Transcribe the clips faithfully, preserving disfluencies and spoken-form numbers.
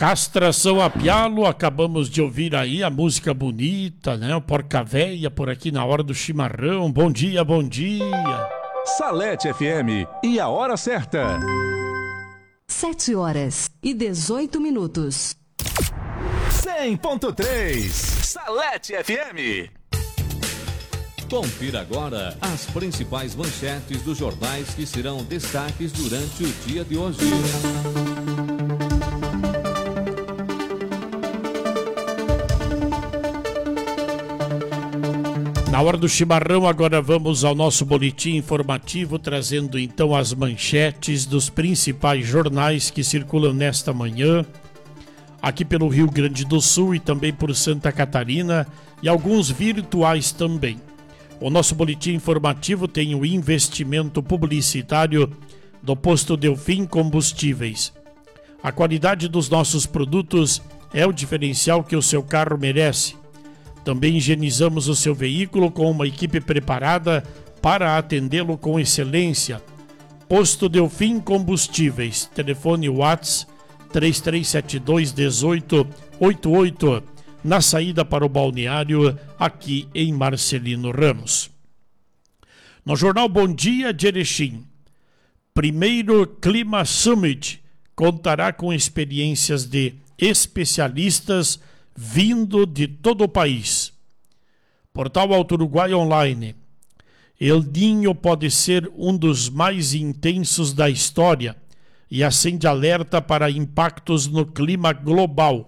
Castração a pialo, acabamos de ouvir aí a música bonita, né? O Porca Véia por aqui na hora do chimarrão. Bom dia, bom dia. Salete F M e a hora certa. Sete horas e dezoito minutos. cem ponto três Salete F M. Confira agora as principais manchetes dos jornais que serão destaques durante o dia de hoje. Na hora do chimarrão, agora vamos ao nosso boletim informativo, trazendo então as manchetes dos principais jornais que circulam nesta manhã, aqui pelo Rio Grande do Sul e também por Santa Catarina, e alguns virtuais também. O nosso boletim informativo tem o investimento publicitário do Posto Delfim Combustíveis. A qualidade dos nossos produtos é o diferencial que o seu carro merece. Também higienizamos o seu veículo com uma equipe preparada para atendê-lo com excelência. Posto Delfim Combustíveis. Telefone WhatsApp três três sete dois um oito oito oito. Na saída para o balneário, aqui em Marcelino Ramos. No jornal Bom Dia de Erechim, primeiro Clima Summit contará com experiências de especialistas vindo de todo o país. Portal Alto Uruguai Online. El Niño pode ser um dos mais intensos da história e acende alerta para impactos no clima global.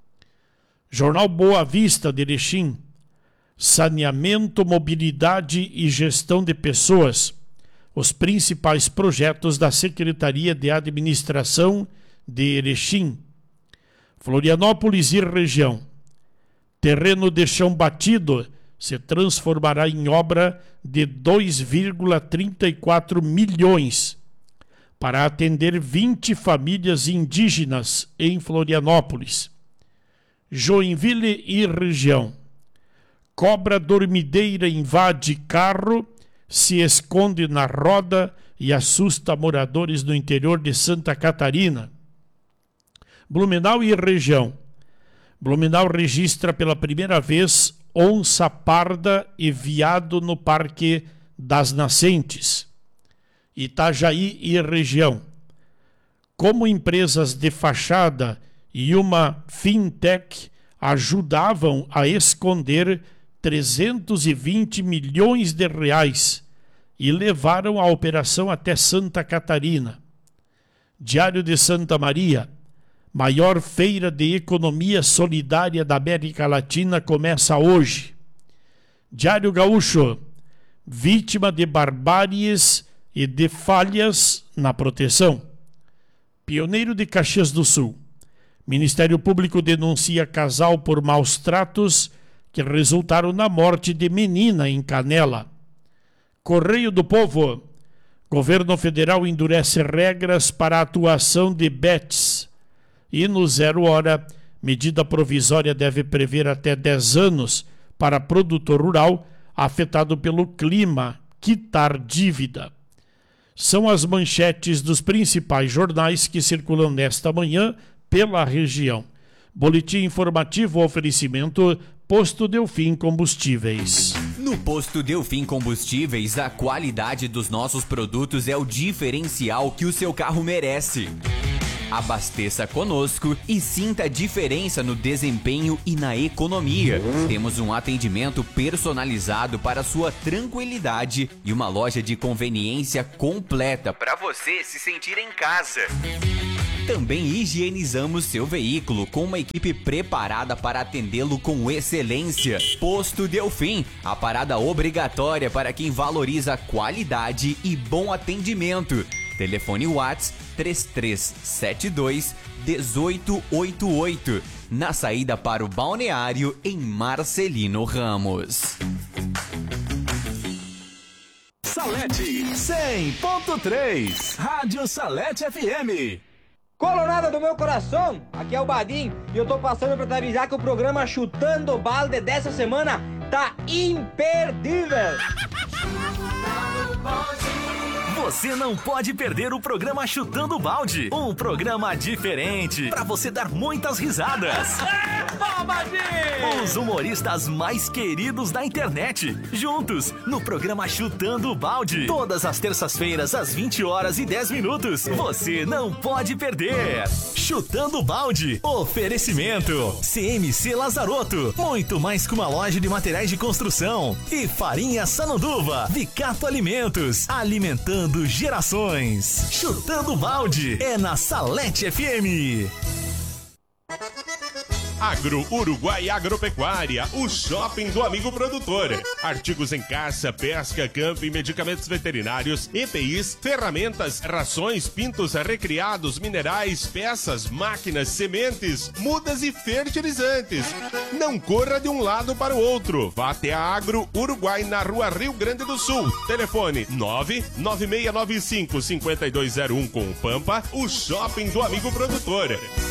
Jornal Boa Vista de Erechim. Saneamento, mobilidade e gestão de pessoas. Os principais projetos da Secretaria de Administração de Erechim. Florianópolis e região. Terreno de chão batido se transformará em obra de dois vírgula trinta e quatro milhões para atender vinte famílias indígenas em Florianópolis. Joinville e região. Cobra dormideira invade carro, se esconde na roda e assusta moradores do interior de Santa Catarina. Blumenau e região. Blumenau registra pela primeira vez onça parda e veado no Parque das Nascentes. Itajaí e região. Como empresas de fachada e uma fintech ajudavam a esconder trezentos e vinte milhões de reais e levaram a operação até Santa Catarina. Diário de Santa Maria. Maior feira de economia solidária da América Latina começa hoje. Diário Gaúcho. Vítima de barbáries e de falhas na proteção. Pioneiro de Caxias do Sul. Ministério Público denuncia casal por maus tratos que resultaram na morte de menina em Canela. Correio do Povo. Governo federal endurece regras para a atuação de B E Ts. E no Zero Hora, medida provisória deve prever até dez anos para produtor rural afetado pelo clima quitar dívida. São as manchetes dos principais jornais que circulam nesta manhã pela região. Boletim informativo, oferecimento Posto Delfim Combustíveis. No Posto Delfim Combustíveis, a qualidade dos nossos produtos é o diferencial que o seu carro merece. Abasteça conosco e sinta a diferença no desempenho e na economia. Temos um atendimento personalizado para sua tranquilidade e uma loja de conveniência completa para você se sentir em casa. Também higienizamos seu veículo com uma equipe preparada para atendê-lo com excelência. Posto Delfim, a parada obrigatória para quem valoriza qualidade e bom atendimento. Telefone WhatsApp três três sete dois um oito oito oito. Na saída para o balneário em Marcelino Ramos. Salete cem ponto três. Rádio Salete F M. Colorada do meu coração, aqui é o Badim e eu tô passando pra te avisar que o programa Chutando o Balde dessa semana tá imperdível. Você não pode perder o programa Chutando Balde, um programa diferente para você dar muitas risadas. Os humoristas mais queridos da internet, juntos no programa Chutando Balde, todas as terças-feiras às vinte horas e dez minutos. Você não pode perder. Chutando Balde, oferecimento C M C Lazarotto, muito mais que uma loja de materiais de construção, e Farinha Sananduva, Vicato Alimentos, alimentando gerações. Chutando Balde é na Salete F M. Agro Uruguai Agropecuária, o shopping do amigo produtor. Artigos em caça, pesca, camping, medicamentos veterinários, E P Is, ferramentas, rações, pintos recriados, minerais, peças, máquinas, sementes, mudas e fertilizantes. Não corra de um lado para o outro. Vá até a Agro Uruguai na rua Rio Grande do Sul. Telefone nove nove seis nove cinco, cinco dois zero um com o Pampa, o shopping do amigo produtor.